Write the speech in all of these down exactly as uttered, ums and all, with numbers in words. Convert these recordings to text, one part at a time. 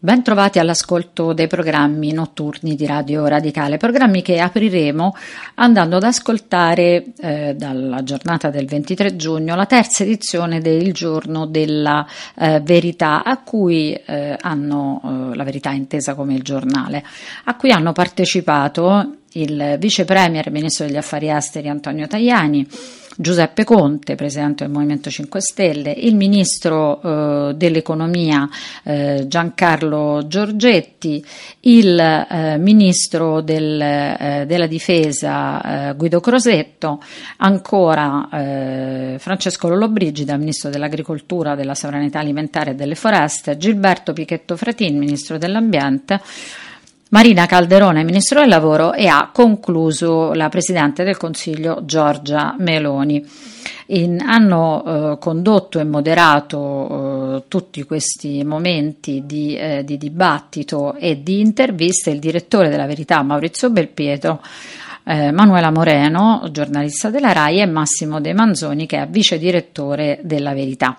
Ben trovati all'ascolto dei programmi notturni di Radio Radicale, programmi che apriremo andando ad ascoltare eh, dalla giornata del ventitré giugno la terza edizione del Giorno della eh, Verità, a cui eh, hanno, eh, la Verità intesa come il giornale, a cui hanno partecipato il vice premier e ministro degli affari esteri Antonio Tajani, Giuseppe Conte, presidente del Movimento cinque Stelle, il ministro eh, dell'economia eh, Giancarlo Giorgetti, il eh, ministro del, eh, della difesa eh, Guido Crosetto, ancora eh, Francesco Lollobrigida, ministro dell'agricoltura, della sovranità alimentare e delle foreste, Gilberto Pichetto Fratin, ministro dell'ambiente, Marina Calderone, ministro del lavoro, e ha concluso la presidente del Consiglio Giorgia Meloni. In, hanno eh, condotto e moderato eh, tutti questi momenti di, eh, di dibattito e di interviste il direttore della Verità Maurizio Belpietro, eh, Manuela Moreno, giornalista della RAI, e Massimo De Manzoni, che è vice direttore della Verità.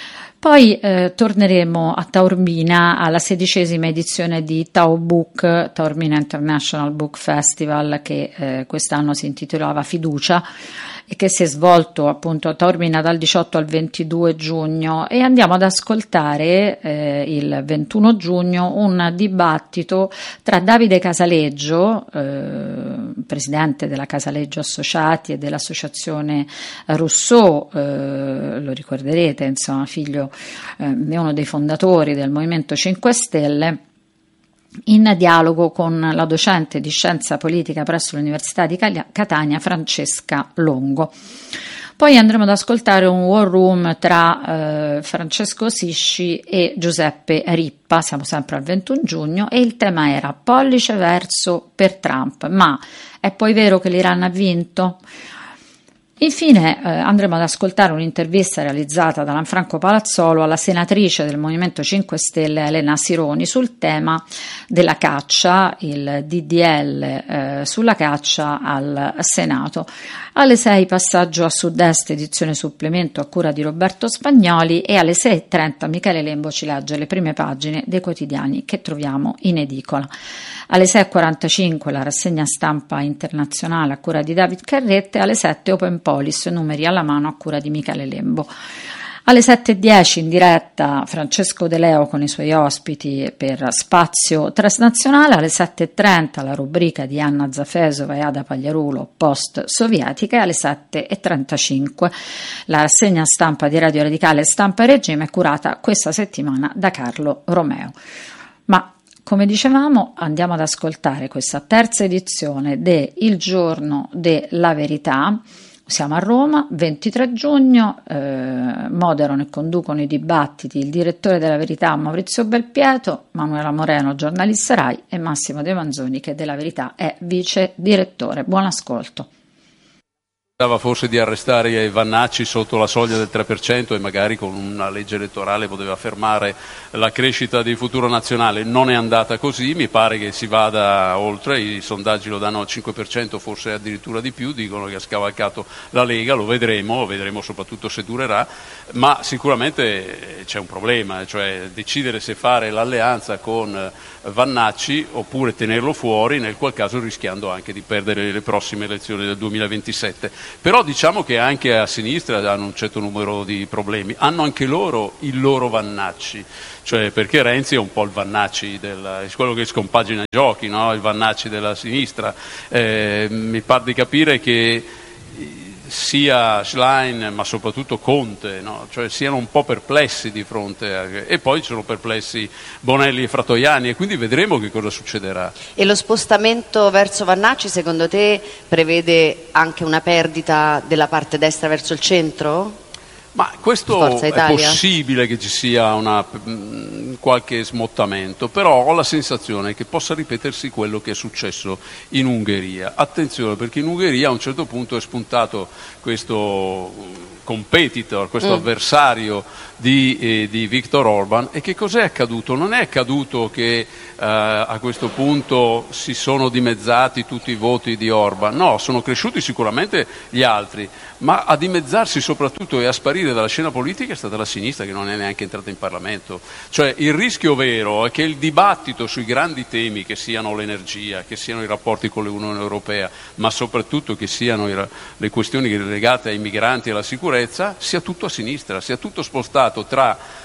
Poi eh, torneremo a Taormina alla sedicesima edizione di Tao Book, Taormina International Book Festival, che eh, quest'anno si intitolava Fiducia e che si è svolto appunto a Taormina dal diciotto al ventidue giugno, e andiamo ad ascoltare eh, il ventuno giugno un dibattito tra Davide Casaleggio, eh, presidente della Casaleggio Associati e dell'associazione Rousseau, eh, lo ricorderete, insomma, figlio eh, di uno dei fondatori del Movimento cinque Stelle, in dialogo con la docente di scienza politica presso l'Università di Catania Francesca Longo. Poi andremo ad ascoltare un war room tra eh, Francesco Sisci e Giuseppe Rippa, siamo sempre al ventuno giugno, e il tema era pollice verso per Trump, ma è poi vero che l'Iran ha vinto? Infine eh, andremo ad ascoltare un'intervista realizzata da Lanfranco Palazzolo alla senatrice del Movimento cinque Stelle Elena Sironi sul tema della caccia, il D D L eh, sulla caccia al Senato. Alle sei passaggio a Sud-Est, edizione supplemento a cura di Roberto Spagnoli, e alle sei e trenta Michele Lembo ci legge le prime pagine dei quotidiani che troviamo in edicola. Alle sei e quarantacinque la rassegna stampa internazionale a cura di David Carrette, e alle sette Open Polis, numeri alla mano a cura di Michele Lembo. Alle sette e dieci in diretta Francesco De Leo con i suoi ospiti per Spazio Transnazionale. Alle sette e trenta la rubrica di Anna Zafesova e Ada Pagliarulo, Post Sovietica, e alle sette e trentacinque la rassegna stampa di Radio Radicale Stampa e Regime, curata questa settimana da Carlo Romeo. Ma come dicevamo, andiamo ad ascoltare questa terza edizione de Il Giorno della Verità. Siamo a Roma, ventitré giugno, eh, moderano e conducono i dibattiti il direttore della Verità Maurizio Belpietro, Manuela Moreno, giornalista RAI, e Massimo De Manzoni, che della Verità è vice direttore. Buon ascolto. Pensava forse di arrestare Vannacci sotto la soglia del tre per cento e magari con una legge elettorale poteva fermare la crescita di Futuro Nazionale. Non è andata così, mi pare che si vada oltre, i sondaggi lo danno al cinque per cento, forse addirittura di più, dicono che ha scavalcato la Lega, lo vedremo, vedremo soprattutto se durerà, ma sicuramente c'è un problema, cioè decidere se fare l'alleanza con Vannacci oppure tenerlo fuori, nel qual caso rischiando anche di perdere le prossime elezioni del duemilaventisette. Però diciamo che anche a sinistra hanno un certo numero di problemi, hanno anche loro il loro Vannacci, cioè perché Renzi è un po' il Vannacci, del, è quello che scompagina i giochi, no? Il Vannacci della sinistra. Eh, mi pare di capire che sia Schlein ma soprattutto Conte, no? Cioè siano un po' perplessi di fronte a... e poi ci sono perplessi Bonelli e Fratoiani, e quindi vedremo che cosa succederà. E lo spostamento verso Vannacci secondo te prevede anche una perdita della parte destra verso il centro? Ma questo è possibile che ci sia una, mh, qualche smottamento, però ho la sensazione che possa ripetersi quello che è successo in Ungheria. Attenzione, perché in Ungheria a un certo punto è spuntato questo competitor, questo mm. avversario di, eh, di Viktor Orban, e che cos'è accaduto? Non è accaduto che eh, a questo punto si sono dimezzati tutti i voti di Orban, no, sono cresciuti sicuramente gli altri, ma a dimezzarsi soprattutto e a sparire dalla scena politica è stata la sinistra, che non è neanche entrata in Parlamento. Cioè il il rischio vero è che il dibattito sui grandi temi, che siano l'energia, che siano i rapporti con l'Unione Europea, ma soprattutto che siano i, le questioni legate ai migranti e alla sicurezza, sia tutto a sinistra, sia tutto spostato tra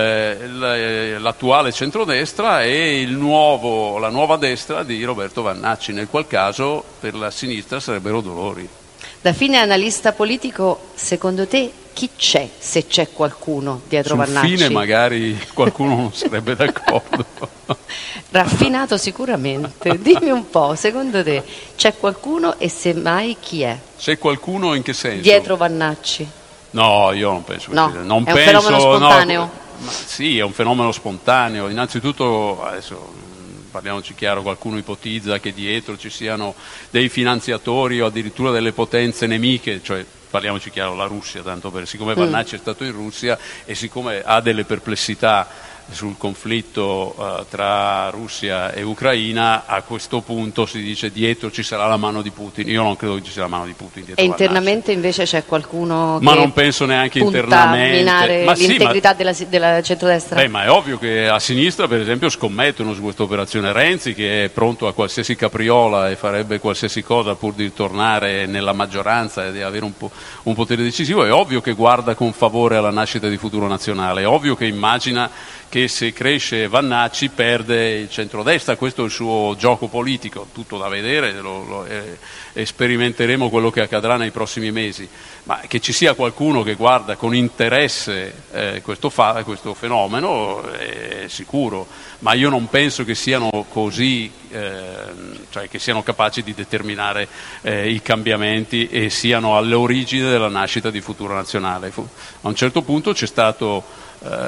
Eh, l'attuale centrodestra e il nuovo, la nuova destra di Roberto Vannacci, nel qual caso per la sinistra sarebbero dolori. Da fine analista politico, secondo te chi c'è, se c'è qualcuno dietro Sul Vannacci? fine magari qualcuno non sarebbe d'accordo. Raffinato sicuramente. Dimmi un po', secondo te c'è qualcuno e semmai chi è? C'è qualcuno in che senso? Dietro Vannacci? No, io non penso. No, non è un penso, fenomeno spontaneo? No, ma sì, è un fenomeno spontaneo. Innanzitutto, adesso parliamoci chiaro, qualcuno ipotizza che dietro ci siano dei finanziatori o addirittura delle potenze nemiche, cioè parliamoci chiaro, la Russia, tanto per siccome Vannacci mm. è stato in Russia e siccome ha delle perplessità sul conflitto uh, tra Russia e Ucraina, a questo punto si dice dietro ci sarà la mano di Putin. Io non credo che ci sia la mano di Putin dietro. E internamente Vannacci. Invece c'è qualcuno ma che non penso neanche punta internamente a minare ma l'integrità sì, ma... della, della centrodestra? Beh, ma è ovvio che a sinistra per esempio scommettono su questa operazione. Renzi, che è pronto a qualsiasi capriola e farebbe qualsiasi cosa pur di tornare nella maggioranza e di avere un, po- un potere decisivo, è ovvio che guarda con favore alla nascita di Futuro Nazionale, è ovvio che immagina che se cresce Vannacci perde il centrodestra. Questo è il suo gioco politico, tutto da vedere, lo, lo, eh, e sperimenteremo quello che accadrà nei prossimi mesi, ma che ci sia qualcuno che guarda con interesse eh, questo, fa, questo fenomeno è sicuro, ma io non penso che siano così, eh, cioè che siano capaci di determinare eh, i cambiamenti e siano all'origine della nascita di Futuro Nazionale. A un certo punto c'è stato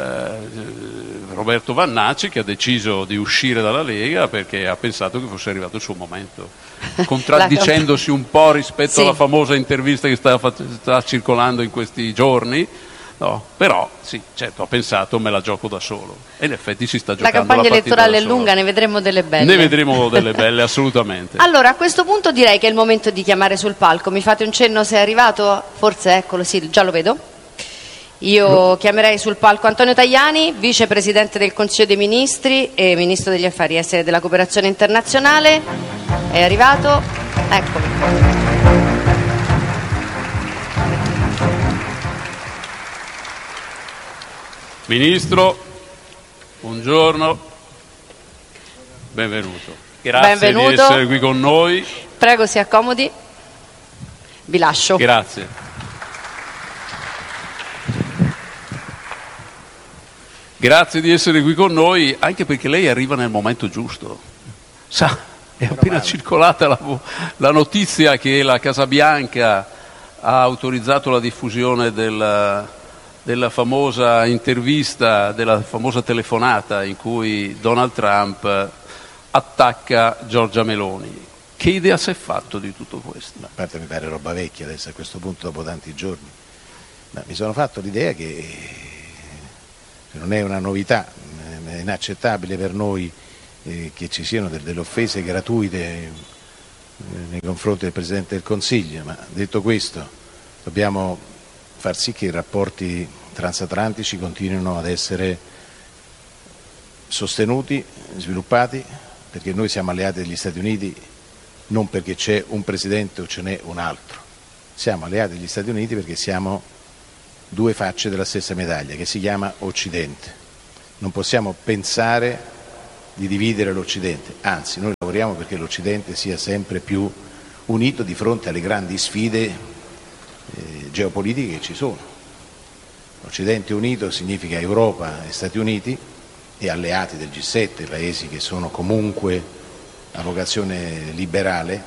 Eh, Roberto Vannacci che ha deciso di uscire dalla Lega perché ha pensato che fosse arrivato il suo momento, contraddicendosi un po' rispetto sì. alla famosa intervista che sta, sta circolando in questi giorni. No, però sì, certo, ha pensato me la gioco da solo e in effetti si sta giocando la partita. La campagna elettorale è lunga, ne vedremo delle belle. Ne vedremo delle belle, assolutamente. Allora, a questo punto direi che è il momento di chiamare sul palco. Mi fate un cenno se è arrivato? Forse, eccolo, sì, già lo vedo. Io no. chiamerei sul palco Antonio Tajani, vicepresidente del Consiglio dei Ministri e ministro degli affari esteri e della cooperazione internazionale. È arrivato? Eccolo. Ministro, buongiorno, benvenuto. Grazie benvenuto. di essere qui con noi. Prego, si accomodi. Vi lascio. Grazie. Grazie di essere qui con noi, anche perché lei arriva nel momento giusto. Sa, è appena circolata la, la notizia che la Casa Bianca ha autorizzato la diffusione della, della famosa intervista, della famosa telefonata in cui Donald Trump attacca Giorgia Meloni. Che idea si è fatto di tutto questo? A parte mi pare roba vecchia adesso a questo punto dopo tanti giorni. Ma mi sono fatto l'idea che non è una novità, è inaccettabile per noi eh, che ci siano de- delle offese gratuite eh, nei confronti del Presidente del Consiglio, ma detto questo dobbiamo far sì che i rapporti transatlantici continuino ad essere sostenuti, sviluppati, perché noi siamo alleati degli Stati Uniti non perché c'è un Presidente o ce n'è un altro, siamo alleati degli Stati Uniti perché siamo due facce della stessa medaglia che si chiama Occidente. Non possiamo pensare di dividere l'Occidente, anzi noi lavoriamo perché l'Occidente sia sempre più unito di fronte alle grandi sfide eh, geopolitiche che ci sono. L'Occidente unito significa Europa e Stati Uniti e alleati del G sette, paesi che sono comunque a vocazione liberale,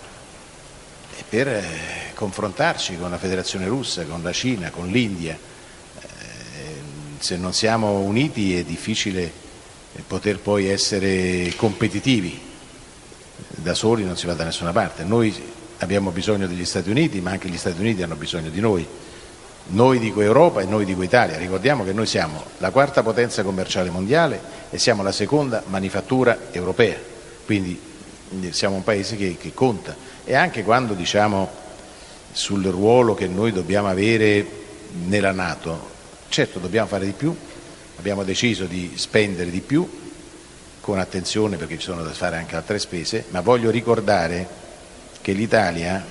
e per eh, confrontarci con la Federazione Russa, con la Cina, con l'India. Eh, se non siamo uniti è difficile poter poi essere competitivi, da soli non si va da nessuna parte. Noi abbiamo bisogno degli Stati Uniti, ma anche gli Stati Uniti hanno bisogno di noi. Noi dico Europa e noi dico Italia. Ricordiamo che noi siamo la quarta potenza commerciale mondiale e siamo la seconda manifattura europea, quindi siamo un paese che, che conta. E anche quando diciamo sul ruolo che noi dobbiamo avere nella NATO, certo dobbiamo fare di più, abbiamo deciso di spendere di più, con attenzione perché ci sono da fare anche altre spese, ma voglio ricordare che l'Italia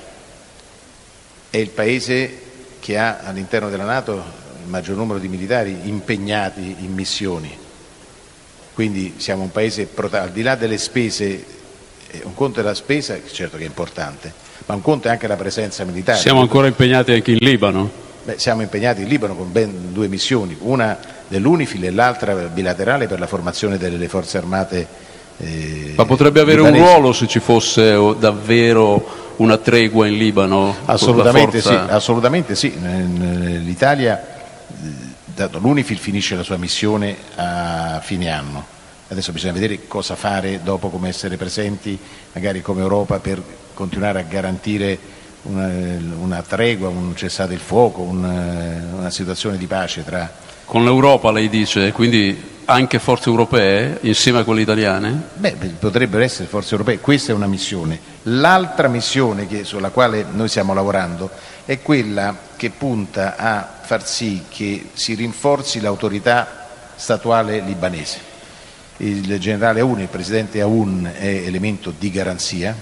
è il paese che ha all'interno della NATO il maggior numero di militari impegnati in missioni, quindi siamo un paese, al di là delle spese, un conto è la spesa, certo che è importante, ma un conto è anche la presenza militare. Siamo ancora impegnati anche in Libano? Beh, siamo impegnati in Libano con ben due missioni, una dell'UNIFIL e l'altra bilaterale per la formazione delle forze armate. Eh, Ma potrebbe avere libanesi. Un ruolo se ci fosse davvero una tregua in Libano? Assolutamente forza... sì, assolutamente sì. L'Italia, dato l'UNIFIL finisce la sua missione a fine anno, adesso bisogna vedere cosa fare dopo, come essere presenti magari come Europa per continuare a garantire una, una tregua, un cessate il fuoco, una, una situazione di pace tra... Con l'Europa lei dice, quindi anche forze europee insieme a quelle italiane? Beh, potrebbero essere forze europee, questa è una missione. L'altra missione che, sulla quale noi stiamo lavorando è quella che punta a far sì che si rinforzi l'autorità statuale libanese. Il generale Aoun, il presidente Aoun, è elemento di garanzia,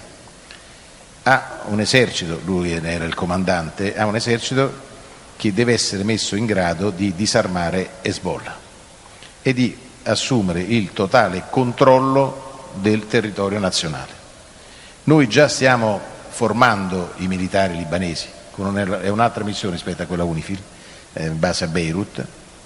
ha un esercito, lui era il comandante, ha un esercito che deve essere messo in grado di disarmare Hezbollah e di assumere il totale controllo del territorio nazionale. Noi già stiamo formando i militari libanesi, è un'altra missione rispetto a quella UNIFIL, eh, in base a Beirut.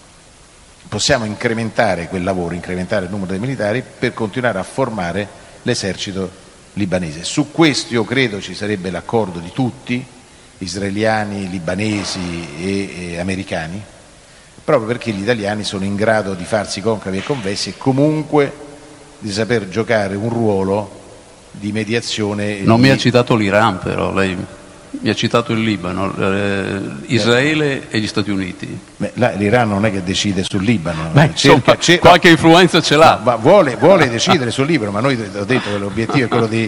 Possiamo incrementare quel lavoro, incrementare il numero dei militari per continuare a formare l'esercito libanese. Su questo io credo ci sarebbe l'accordo di tutti, israeliani, libanesi e, e americani, proprio perché gli italiani sono in grado di farsi concavi e convessi e comunque di saper giocare un ruolo di mediazione. Non di... mi ha citato l'Iran però, lei mi ha citato il Libano, eh, Israele e gli Stati Uniti. Beh, là, l'Iran non è che decide sul Libano. Beh, cerca, insomma, cer- qualche influenza ce l'ha. No, ma vuole, vuole decidere sul Libano, ma noi ho detto che l'obiettivo è quello di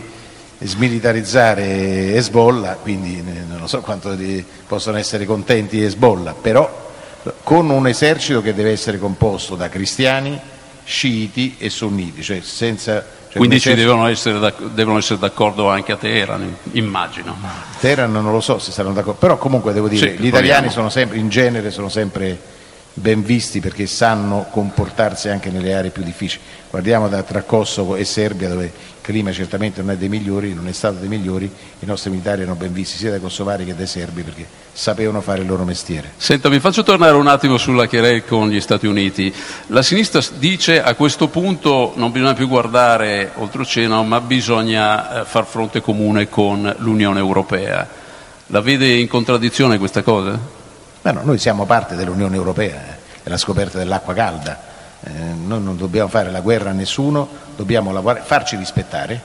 smilitarizzare Hezbollah, quindi non so quanto di, possono essere contenti Hezbollah, però con un esercito che deve essere composto da cristiani, sciiti e sunniti, cioè senza... Cioè quindi ci esercito... devono essere, d'ac- devono essere d'accordo anche a Teheran, immagino. Teheran non lo so se saranno d'accordo, però comunque devo dire, sì, gli italiani sono sempre, in genere sono sempre ben visti perché sanno comportarsi anche nelle aree più difficili. Guardiamo da, tra Kosovo e Serbia, dove il clima certamente non è dei migliori, non è stato dei migliori, i nostri militari erano ben visti sia dai kosovari che dai serbi perché sapevano fare il loro mestiere. Senta, mi faccio tornare un attimo sulla querela con gli Stati Uniti. La sinistra dice a questo punto non bisogna più guardare oltreoceano, ma bisogna far fronte comune con l'Unione Europea. La vede in contraddizione questa cosa? No, no, noi siamo parte dell'Unione Europea, eh, è la scoperta dell'acqua calda. Eh, noi non dobbiamo fare la guerra a nessuno, dobbiamo lavorare, farci rispettare,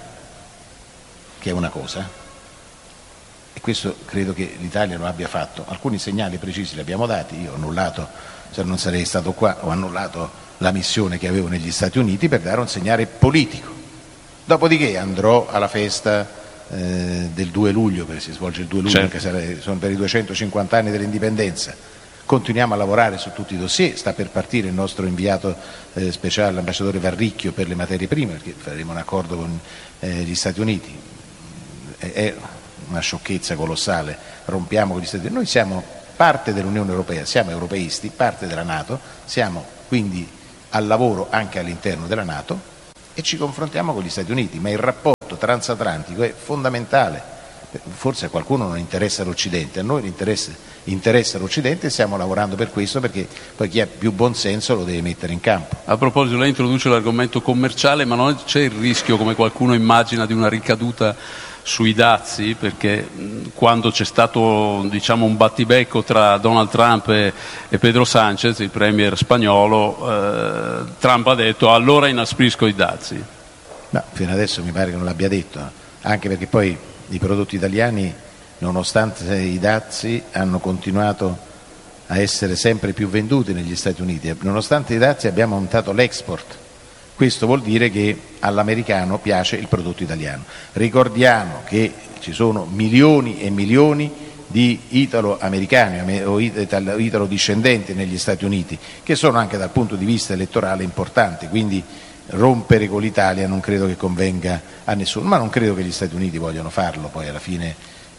che è una cosa, e questo credo che l'Italia lo abbia fatto. Alcuni segnali precisi li abbiamo dati, io ho annullato, se non sarei stato qua, ho annullato la missione che avevo negli Stati Uniti per dare un segnale politico. Dopodiché andrò alla festa eh, del due luglio, perché si svolge il due luglio, certo, che sarà, sono per i duecentocinquanta anni dell'indipendenza. Continuiamo a lavorare su tutti i dossier, sta per partire il nostro inviato eh, speciale, l'ambasciatore Varricchio, per le materie prime, perché faremo un accordo con eh, gli Stati Uniti. È, è una sciocchezza colossale, rompiamo con gli Stati Uniti. Noi siamo parte dell'Unione Europea, siamo europeisti, parte della NATO, siamo quindi al lavoro anche all'interno della NATO e ci confrontiamo con gli Stati Uniti, ma il rapporto transatlantico è fondamentale. Forse a qualcuno non interessa l'Occidente, a noi interessa, interessa l'Occidente e stiamo lavorando per questo, perché poi chi ha più buon senso lo deve mettere in campo. A proposito, lei introduce l'argomento commerciale, ma non c'è il rischio, come qualcuno immagina, di una ricaduta sui dazi? Perché quando c'è stato, diciamo, un battibecco tra Donald Trump e, e Pedro Sánchez, il premier spagnolo, eh, Trump ha detto allora inasprisco i dazi. No, fino adesso mi pare che non l'abbia detto, anche perché poi i prodotti italiani, nonostante i dazi, hanno continuato a essere sempre più venduti negli Stati Uniti. Nonostante i dazi abbiamo aumentato l'export. Questo vuol dire che all'americano piace il prodotto italiano. Ricordiamo che ci sono milioni e milioni di italo-americani o italo-discendenti negli Stati Uniti, che sono anche dal punto di vista elettorale importanti, quindi rompere con l'Italia non credo che convenga a nessuno, ma non credo che gli Stati Uniti vogliano farlo, poi alla fine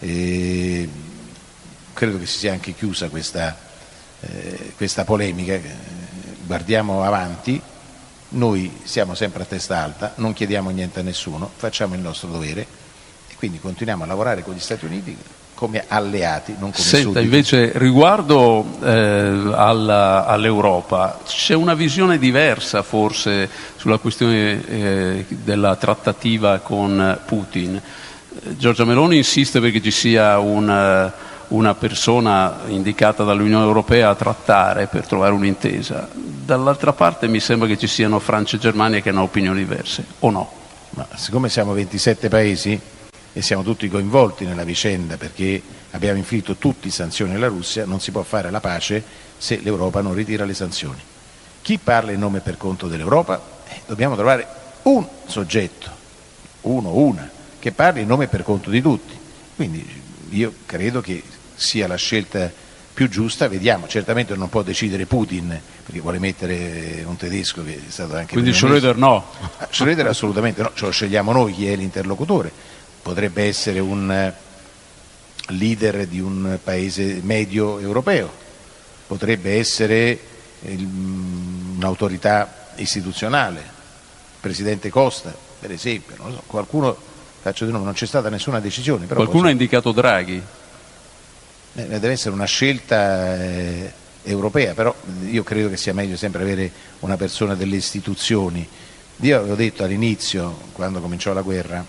eh, credo che si sia anche chiusa questa, eh, questa polemica. Guardiamo avanti, noi siamo sempre a testa alta, non chiediamo niente a nessuno, facciamo il nostro dovere e quindi continuiamo a lavorare con gli Stati Uniti come alleati, non come Senta, sudditi. invece, riguardo eh, alla, all'Europa, c'è una visione diversa forse sulla questione eh, della trattativa con Putin. Giorgia Meloni insiste perché ci sia un, una persona indicata dall'Unione Europea a trattare per trovare un'intesa. Dall'altra parte mi sembra che ci siano Francia e Germania che hanno opinioni diverse, o no? Ma siccome siamo ventisette paesi e siamo tutti coinvolti nella vicenda perché abbiamo inflitto tutti sanzioni alla Russia, non si può fare la pace se l'Europa non ritira le sanzioni. Chi parla in nome e per conto dell'Europa? Eh, dobbiamo trovare un soggetto, uno o una, che parli in nome e per conto di tutti. Quindi io credo che sia la scelta più giusta, vediamo, certamente non può decidere Putin perché vuole mettere un tedesco che è stato anche... Quindi Schröder no? Schröder assolutamente no, ce lo scegliamo noi chi è l'interlocutore. Potrebbe essere un leader di un paese medio europeo, potrebbe essere il, un'autorità istituzionale, il presidente Costa per esempio, non lo so, qualcuno, faccio di nome, non c'è stata nessuna decisione. Però qualcuno cosa, ha indicato Draghi? Eh, deve essere una scelta eh, europea, però io credo che sia meglio sempre avere una persona delle istituzioni. Io avevo detto all'inizio, quando cominciò la guerra,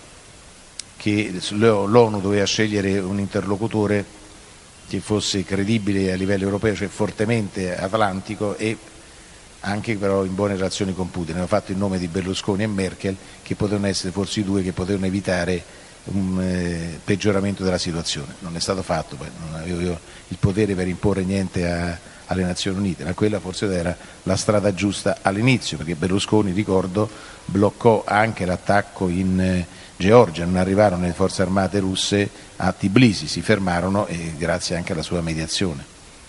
che l'ONU doveva scegliere un interlocutore che fosse credibile a livello europeo, cioè fortemente atlantico e anche però in buone relazioni con Putin. Avevo fatto il nome di Berlusconi e Merkel, che potevano essere forse i due che potevano evitare un eh, peggioramento della situazione. Non è stato fatto, poi non avevo io il potere per imporre niente a, alle Nazioni Unite, ma quella forse era la strada giusta all'inizio, perché Berlusconi, ricordo, bloccò anche l'attacco in eh, Georgia, non arrivarono le forze armate russe a Tbilisi, si fermarono e grazie anche alla sua mediazione.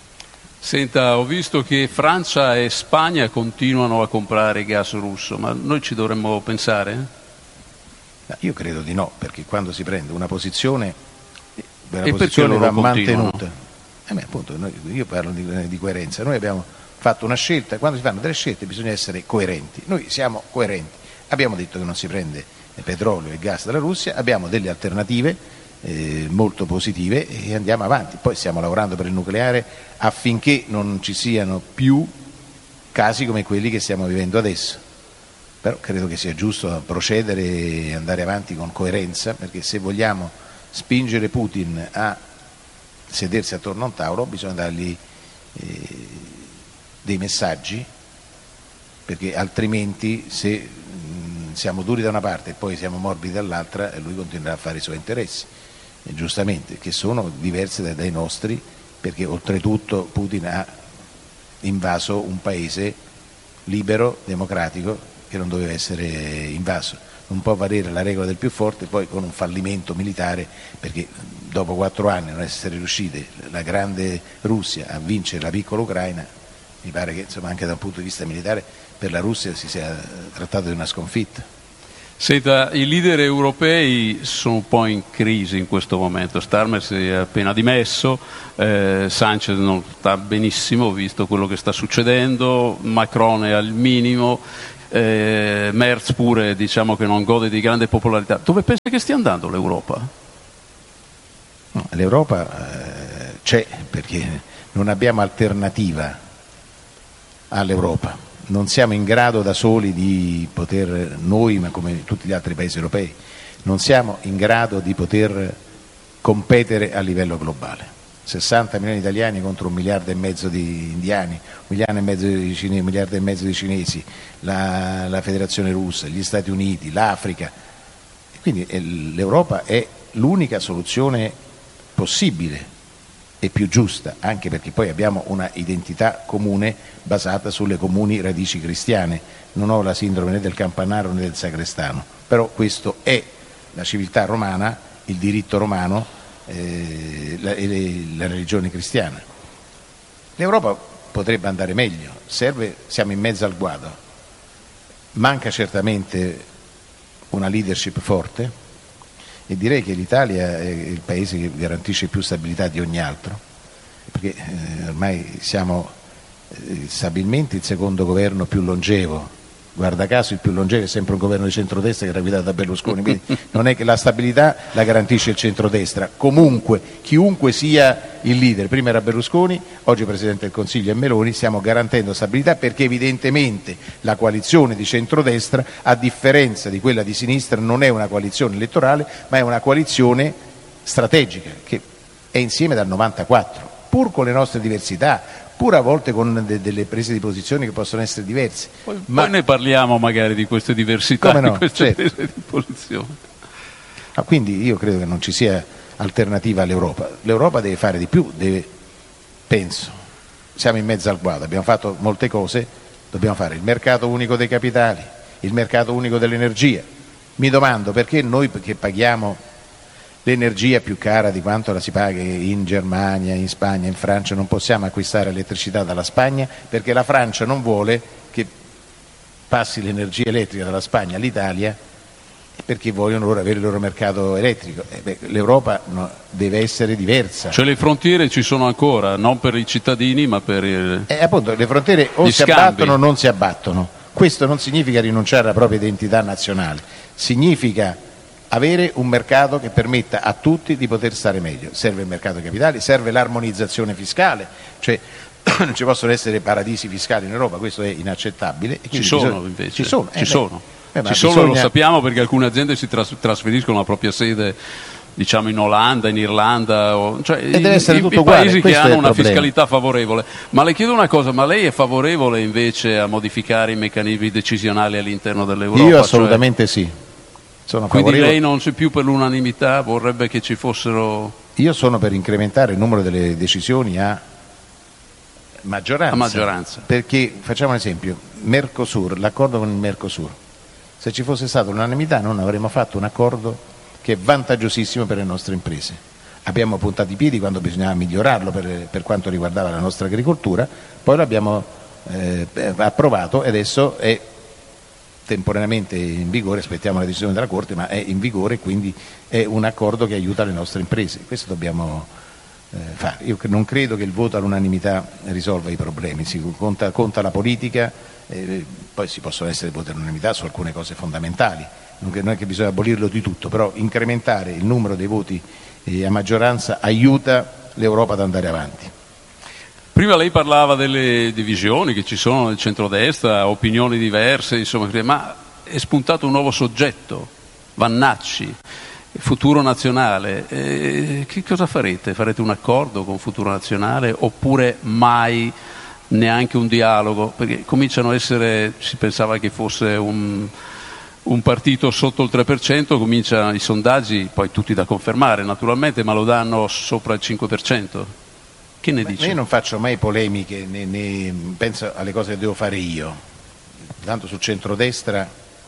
Senta, ho visto che Francia e Spagna continuano a comprare gas russo, ma noi ci dovremmo pensare? Io credo di no, perché quando si prende una posizione, la e posizione va continuano? mantenuta. Eh beh, appunto, noi, io parlo di, di coerenza, noi abbiamo fatto una scelta, quando si fanno delle scelte bisogna essere coerenti, noi siamo coerenti, abbiamo detto che non si prende petrolio e gas dalla Russia, abbiamo delle alternative eh, molto positive e andiamo avanti, poi stiamo lavorando per il nucleare affinché non ci siano più casi come quelli che stiamo vivendo adesso. Però credo che sia giusto procedere e andare avanti con coerenza, perché se vogliamo spingere Putin a sedersi attorno a un tavolo bisogna dargli eh, dei messaggi, perché altrimenti se mh, siamo duri da una parte e poi siamo morbidi dall'altra, lui continuerà a fare i suoi interessi, e giustamente, che sono diversi dai, dai nostri, perché oltretutto Putin ha invaso un paese libero, democratico, che non doveva essere invaso. Non può valere la regola del più forte poi con un fallimento militare, perché dopo quattro anni non essere riuscite la grande Russia a vincere la piccola Ucraina, mi pare che insomma anche da un punto di vista militare per la Russia si sia trattato di una sconfitta. Senta, i leader europei sono un po' in crisi in questo momento. Starmer si è appena dimesso, eh, Sanchez non sta benissimo visto quello che sta succedendo, Macron è al minimo, eh, Merz pure diciamo che non gode di grande popolarità. Dove pensa che stia andando l'Europa? No, l'Europa eh, c'è perché non abbiamo alternativa all'Europa. Non siamo in grado da soli di poter, noi ma come tutti gli altri paesi europei, non siamo in grado di poter competere a livello globale. sessanta milioni di italiani contro un miliardo e mezzo di indiani, un miliardo e mezzo di, cine, un miliardo e mezzo di cinesi, la, la Federazione Russa, gli Stati Uniti, l'Africa. Quindi l'Europa è l'unica soluzione possibile e più giusta, anche perché poi abbiamo una identità comune basata sulle comuni radici cristiane. Non ho la sindrome né del campanaro né del sacrestano, però questo è la civiltà romana, il diritto romano, eh, la, la religione cristiana. L'Europa potrebbe andare meglio, serve, siamo in mezzo al guado, manca certamente una leadership forte e direi che l'Italia è il paese che garantisce più stabilità di ogni altro, perché eh, ormai siamo eh, stabilmente il secondo governo più longevo. Guarda caso il più longevo è sempre un governo di centrodestra che era guidato da Berlusconi, quindi non è che la stabilità la garantisce il centrodestra, comunque chiunque sia il leader, prima era Berlusconi, oggi Presidente del Consiglio è Meloni, stiamo garantendo stabilità perché evidentemente la coalizione di centrodestra, a differenza di quella di sinistra, non è una coalizione elettorale ma è una coalizione strategica che è insieme dal novantaquattro, pur con le nostre diversità, pur a volte con de- delle prese di posizione che possono essere diverse. Poi, ma poi ne parliamo magari di queste diversità, no, di queste certo. prese di posizione. Ah, quindi io credo che non ci sia alternativa all'Europa. L'Europa deve fare di più, deve, penso, siamo in mezzo al guado, abbiamo fatto molte cose, dobbiamo fare il mercato unico dei capitali, il mercato unico dell'energia. Mi domando perché noi che paghiamo l'energia più cara di quanto la si paga in Germania, in Spagna, in Francia, non possiamo acquistare elettricità dalla Spagna perché la Francia non vuole che passi l'energia elettrica dalla Spagna all'Italia perché vogliono loro avere il loro mercato elettrico. Eh beh, l'Europa no, deve essere diversa. Cioè le frontiere ci sono ancora, non per i cittadini ma per il... eh, appunto, le frontiere o Gli si scambi. abbattono o non si abbattono. Questo non significa rinunciare alla propria identità nazionale, significa avere un mercato che permetta a tutti di poter stare meglio. Serve il mercato dei capitali, serve l'armonizzazione fiscale, cioè non ci possono essere paradisi fiscali in Europa, questo è inaccettabile. E Ci sono bisogna... invece, ci sono, ci eh, sono, beh, ci ma sono bisogna... lo sappiamo perché alcune aziende si tras- trasferiscono la propria sede diciamo in Olanda, in Irlanda, o, cioè e deve essere i, tutto i paesi uguale, che hanno una problema. fiscalità favorevole. Ma le chiedo una cosa, ma lei è favorevole invece a modificare i meccanismi decisionali all'interno dell'Europa? Io assolutamente cioè... sì. Sono Quindi favorevole. lei non c'è più per l'unanimità, vorrebbe che ci fossero... Io sono per incrementare il numero delle decisioni a maggioranza. A maggioranza. Perché, facciamo un esempio, Mercosur, l'accordo con il Mercosur. Se ci fosse stata l'unanimità non avremmo fatto un accordo che è vantaggiosissimo per le nostre imprese. Abbiamo puntato i piedi quando bisognava migliorarlo per, per quanto riguardava la nostra agricoltura, poi l'abbiamo eh, approvato e adesso è temporaneamente in vigore, aspettiamo la decisione della Corte, ma è in vigore, quindi è un accordo che aiuta le nostre imprese. Questo dobbiamo eh, fare. Io non credo che il voto all'unanimità risolva i problemi, si conta, conta la politica, eh, poi si possono essere voti all'unanimità su alcune cose fondamentali, non è che bisogna abolirlo di tutto, però incrementare il numero dei voti eh, a maggioranza aiuta l'Europa ad andare avanti. Prima lei parlava delle divisioni che ci sono nel centrodestra, opinioni diverse, insomma, ma è spuntato un nuovo soggetto, Vannacci, Futuro Nazionale. Eh, che cosa farete? Farete un accordo con Futuro Nazionale oppure mai neanche un dialogo? Perché cominciano a essere, si pensava che fosse un, un partito sotto il tre per cento, cominciano i sondaggi, poi tutti da confermare naturalmente, ma lo danno sopra il cinque per cento. Che ne dice? Io non faccio mai polemiche, né, né penso alle cose che devo fare io. Tanto sul centrodestra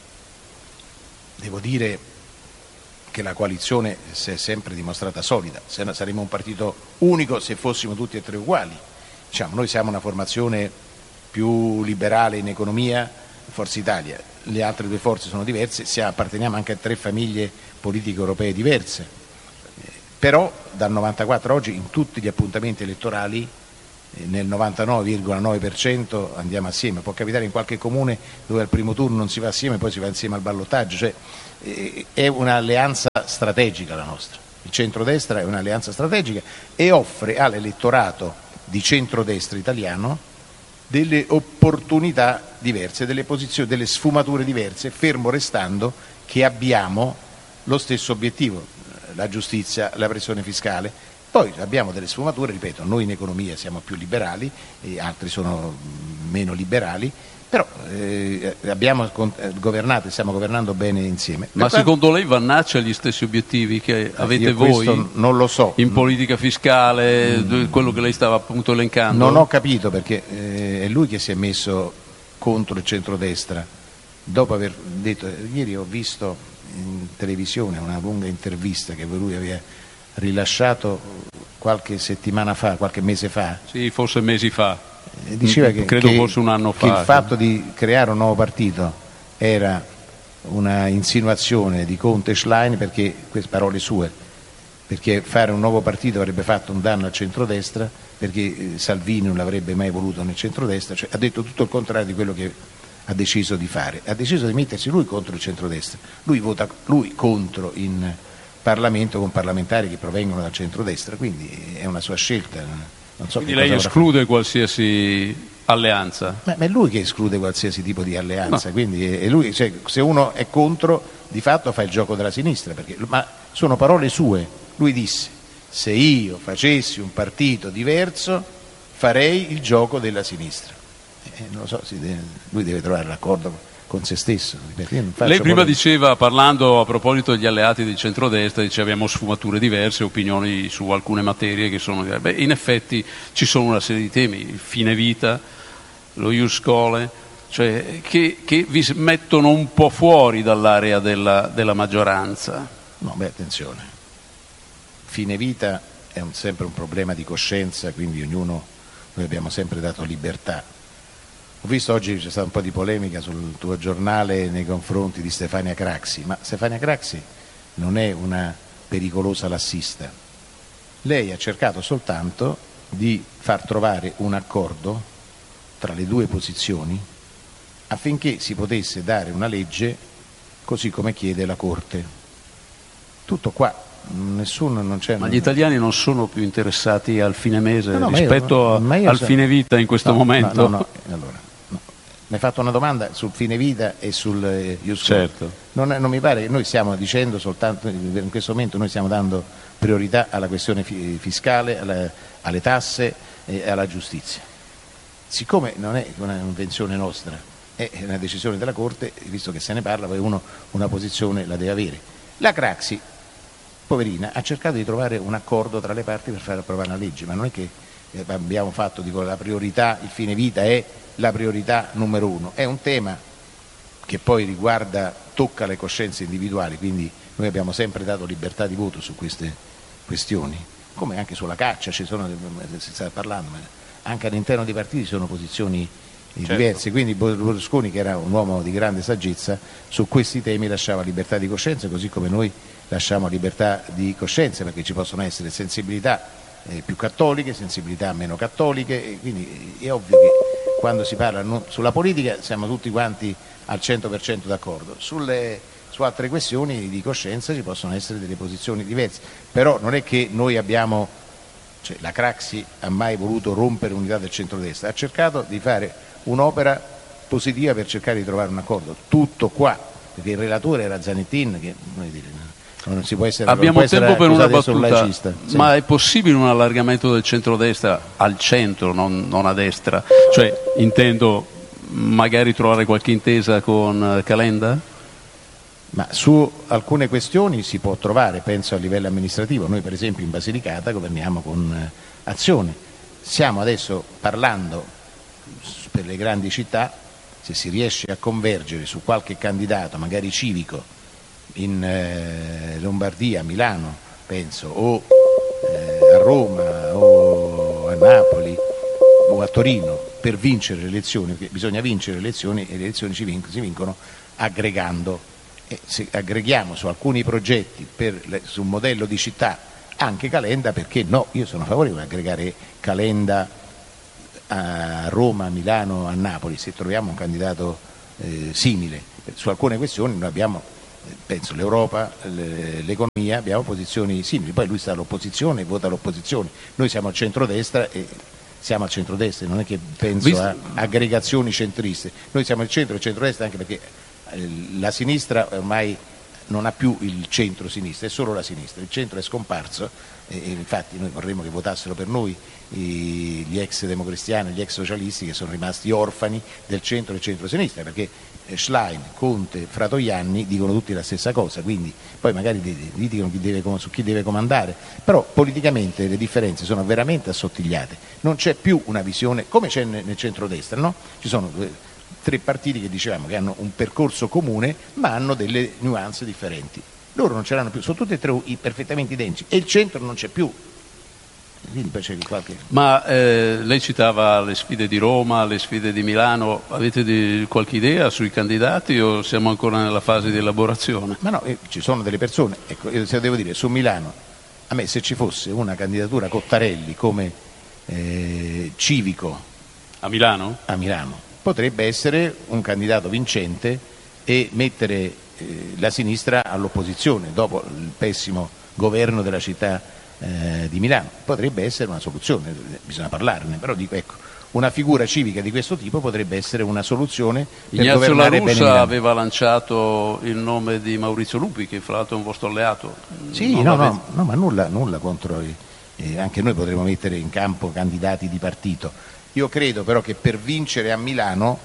devo dire che la coalizione si è sempre dimostrata solida, se no saremmo un partito unico se fossimo tutti e tre uguali. Diciamo, noi siamo una formazione più liberale in economia, Forza Italia, le altre due forze sono diverse, siamo, apparteniamo anche a tre famiglie politiche europee diverse. Però dal novantaquattro a oggi in tutti gli appuntamenti elettorali eh, nel novantanove virgola nove per cento andiamo assieme. Può capitare in qualche comune dove al primo turno non si va assieme e poi si va insieme al ballottaggio, cioè, eh, è un'alleanza strategica la nostra. Il centrodestra è un'alleanza strategica e offre all'elettorato di centrodestra italiano delle opportunità diverse, delle posizioni, delle sfumature diverse, fermo restando che abbiamo lo stesso obiettivo, la giustizia, la pressione fiscale. Poi abbiamo delle sfumature, ripeto, noi in economia siamo più liberali e altri sono meno liberali, però eh, abbiamo governato e stiamo governando bene insieme. Ma per secondo lei Vannacci ha gli stessi obiettivi che avete io voi? Non lo so. In politica fiscale, mm. quello che lei stava appunto elencando? Non ho capito perché eh, è lui che si è messo contro il centrodestra, dopo aver detto, ieri ho visto in televisione una lunga intervista che lui aveva rilasciato qualche settimana fa, qualche mese fa. Sì, forse mesi fa. Eh, diceva che, credo che, forse un anno che fa. il fatto di creare un nuovo partito era una insinuazione di Conte e Schlein, perché, queste parole sue, perché fare un nuovo partito avrebbe fatto un danno al centrodestra, perché Salvini non l'avrebbe mai voluto nel centrodestra, cioè, ha detto tutto il contrario di quello che ha deciso di fare, ha deciso di mettersi lui contro il centrodestra, lui vota lui contro in Parlamento con parlamentari che provengono dal centrodestra, quindi è una sua scelta. Non so quindi che lei cosa esclude qualsiasi alleanza? Ma, ma è lui che esclude qualsiasi tipo di alleanza, no. Quindi è lui, cioè, se uno è contro di fatto fa il gioco della sinistra, perché, ma sono parole sue, lui disse: se io facessi un partito diverso farei il gioco della sinistra. Eh, non lo so, si deve, lui deve trovare l'accordo con se stesso. Lei prima polemica. diceva, parlando a proposito degli alleati del centrodestra, dice abbiamo sfumature diverse, opinioni su alcune materie che sono diverse. Beh, in effetti ci sono una serie di temi, il fine vita, lo ius scholae, cioè che, che vi mettono un po' fuori dall'area della, della maggioranza. No, beh, attenzione, fine vita è un, sempre un problema di coscienza, quindi ognuno, noi abbiamo sempre dato libertà. Ho visto oggi c'è stata un po' di polemica sul tuo giornale nei confronti di Stefania Craxi, ma Stefania Craxi non è una pericolosa lassista. Lei ha cercato soltanto di far trovare un accordo tra le due posizioni affinché si potesse dare una legge così come chiede la Corte. Tutto qua. Nessuno, non c'è, ma gli italiani non sono più interessati al fine mese no, no, rispetto ma io, ma io al so, fine vita in questo no, momento? No, no, no. Allora, no. Mi hai fatto una domanda sul fine vita e sul eh, ius scholae. Certo. Non, non mi pare che noi stiamo dicendo soltanto, in questo momento noi stiamo dando priorità alla questione fi, fiscale, alla, alle tasse e alla giustizia. Siccome non è un'invenzione nostra, è una decisione della Corte, visto che se ne parla, poi uno una posizione la deve avere. La Craxi, poverina, ha cercato di trovare un accordo tra le parti per far approvare una legge, ma non è che abbiamo fatto, dico, la priorità, il fine vita è la priorità numero uno, è un tema che poi riguarda, tocca le coscienze individuali, quindi noi abbiamo sempre dato libertà di voto su queste questioni, come anche sulla caccia, ci sono, si sta parlando, ma anche all'interno dei partiti ci sono posizioni certo. diverse, quindi Berlusconi, che era un uomo di grande saggezza, su questi temi lasciava libertà di coscienza, così come noi lasciamo libertà di coscienza, perché ci possono essere sensibilità eh, più cattoliche, sensibilità meno cattoliche, e quindi è ovvio che quando si parla non, sulla politica siamo tutti quanti al cento per cento d'accordo, sulle, su altre questioni di coscienza ci possono essere delle posizioni diverse, però non è che noi abbiamo, cioè la Craxi ha mai voluto rompere l'unità del centrodestra, ha cercato di fare un'opera positiva per cercare di trovare un accordo, tutto qua, perché il relatore era Zanettin, che non, dire, non si può essere, abbiamo non può tempo essere per una battuta, sì. Ma è possibile un allargamento del centrodestra al centro, non, non a destra? Cioè, intendo magari trovare qualche intesa con Calenda? Ma su alcune questioni si può trovare, penso a livello amministrativo. Noi per esempio in Basilicata governiamo con Azione, stiamo adesso parlando per le grandi città, se si riesce a convergere su qualche candidato, magari civico, in eh, Lombardia, a Milano, penso, o eh, a Roma, o a Napoli, o a Torino, per vincere le elezioni, perché bisogna vincere le elezioni e le elezioni si vincono, si vincono aggregando. E se aggreghiamo su alcuni progetti per, su un modello di città anche Calenda, perché no? Io sono favorevole a aggregare Calenda a Roma, a Milano, a Napoli, se troviamo un candidato eh, simile. Su alcune questioni noi abbiamo, penso, l'Europa, l'economia, abbiamo posizioni simili, poi lui sta all'opposizione e vota all'opposizione, noi siamo al centrodestra e siamo al centrodestra, non è che penso Visto... a aggregazioni centriste, noi siamo al centro e al centrodestra anche perché la sinistra ormai non ha più il centro-sinistra, è solo la sinistra, il centro è scomparso e infatti noi vorremmo che votassero per noi gli ex democristiani, gli ex socialisti che sono rimasti orfani del centro e centro-sinistra, perché Schlein, Conte, Fratoianni dicono tutti la stessa cosa, quindi poi magari litigano chi deve, su chi deve comandare, però politicamente le differenze sono veramente assottigliate, non c'è più una visione come c'è nel centrodestra, no? Ci sono due tre partiti che dicevamo che hanno un percorso comune ma hanno delle nuance differenti. loro non ce l'hanno più, sono tutti e tre perfettamente identici e il centro non c'è più. Qualche... Ma eh, lei citava le sfide di Roma, le sfide di Milano, avete di, qualche idea sui candidati o siamo ancora nella fase di elaborazione? Ma no, eh, ci sono delle persone, ecco, io se devo dire, su Milano, a me se ci fosse una candidatura Cottarelli come eh, civico a Milano? a Milano, potrebbe essere un candidato vincente e mettere eh, la sinistra all'opposizione dopo il pessimo governo della città Eh, di Milano. Potrebbe essere una soluzione, bisogna parlarne, però dico, ecco, una figura civica di questo tipo potrebbe essere una soluzione per Ignazio governare La bene Russa Milano. aveva lanciato il nome di Maurizio Lupi, che fra l'altro è un vostro alleato. Sì, no, no, no, ma nulla, nulla contro, eh, anche noi potremmo mettere in campo candidati di partito. Io credo però che per vincere a Milano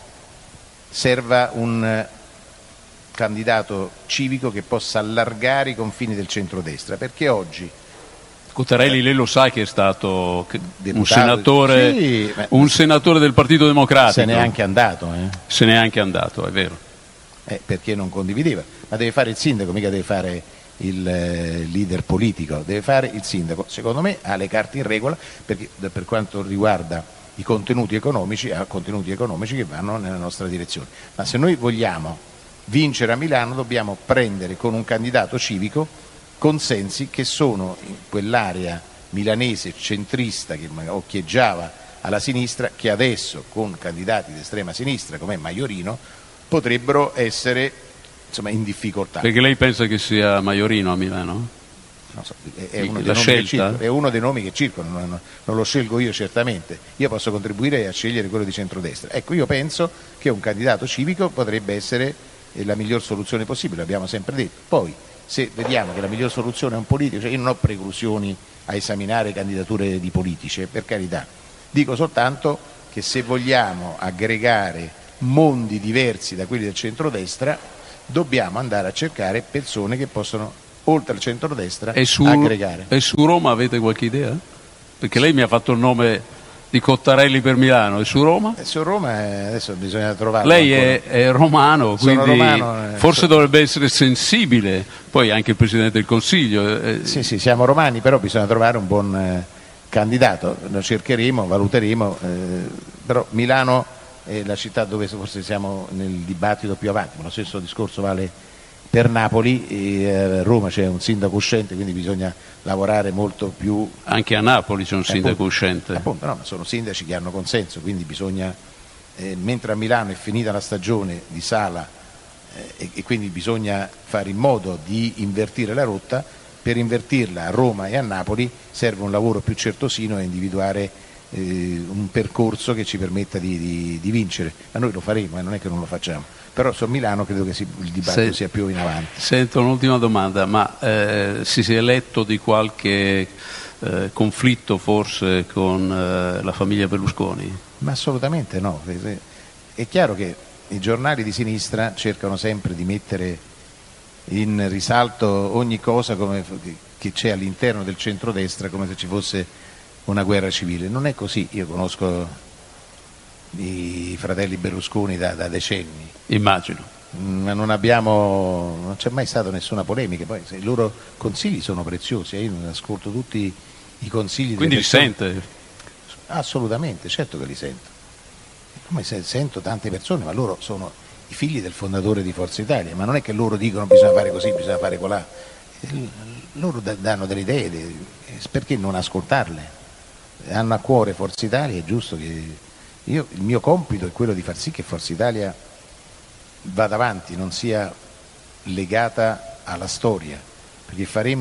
serva un eh, candidato civico che possa allargare i confini del centrodestra, perché oggi Cottarelli, lei lo sa che è stato Deputato, un senatore, sì, un senatore del Partito Democratico. se n'è anche andato. Eh? Se n'è anche andato, è vero. Eh, perché non condivideva, ma deve fare il sindaco, mica deve fare il eh, leader politico, deve fare il sindaco. Secondo me ha le carte in regola, perché per quanto riguarda i contenuti economici, ha contenuti economici che vanno nella nostra direzione. Ma se noi vogliamo vincere a Milano dobbiamo prendere con un candidato civico consensi che sono in quell'area milanese centrista che occhieggiava alla sinistra, che adesso con candidati di estrema sinistra come Maiorino potrebbero essere, insomma, in difficoltà. Perché lei pensa che sia Maiorino a Milano? Non so, è, è, uno La scelta? è uno dei nomi che circolano, non, non lo scelgo io certamente, io posso contribuire a scegliere quello di centrodestra. Ecco, io penso che un candidato civico potrebbe essere la miglior soluzione possibile, l'abbiamo sempre detto. Poi se vediamo che la miglior soluzione è un politico, cioè io non ho preclusioni a esaminare candidature di politici, per carità, dico soltanto che se vogliamo aggregare mondi diversi da quelli del centrodestra dobbiamo andare a cercare persone che possono, oltre al centrodestra, e su, aggregare. E su Roma avete qualche idea? Perché lei mi ha fatto il nome di Cottarelli per Milano, e su Roma? E su Roma eh, adesso bisogna trovarlo. Lei è, è romano, Sono quindi romano, eh, forse so... dovrebbe essere sensibile, poi anche il Presidente del Consiglio. Eh. Sì, sì, siamo romani, però bisogna trovare un buon eh, candidato, lo cercheremo, valuteremo, eh, però Milano è la città dove forse siamo nel dibattito più avanti, ma lo stesso discorso vale per Napoli, e a Roma c'è un sindaco uscente, quindi bisogna lavorare molto più. Anche a Napoli c'è un sindaco appunto, uscente. Appunto, no, ma sono sindaci che hanno consenso, quindi bisogna, eh, mentre a Milano è finita la stagione di Sala eh, e, e quindi bisogna fare in modo di invertire la rotta, per invertirla a Roma e a Napoli serve un lavoro più certosino e individuare eh, un percorso che ci permetta di, di, di vincere. Ma noi lo faremo, eh, non è che non lo facciamo. Però su Milano credo che si, il dibattito Se, sia più in avanti. Sento un'ultima domanda, ma eh, si è letto di qualche eh, conflitto forse con eh, la famiglia Berlusconi? Ma assolutamente no. È chiaro che i giornali di sinistra cercano sempre di mettere in risalto ogni cosa come, che c'è all'interno del centrodestra come se ci fosse una guerra civile. Non è così, io conosco i fratelli Berlusconi da, da decenni. Immagino. Ma non abbiamo, non c'è mai stata nessuna polemica, poi i loro consigli sono preziosi, io ascolto tutti i consigli. Quindi li sente? Assolutamente, certo che li sento. Come se sento tante persone, ma loro sono i figli del fondatore di Forza Italia, ma non è che loro dicono bisogna fare così, bisogna fare colà. Loro danno delle idee, perché non ascoltarle? Hanno a cuore Forza Italia, è giusto che io, il mio compito è quello di far sì che Forza Italia vada avanti, non sia legata alla storia, perché faremo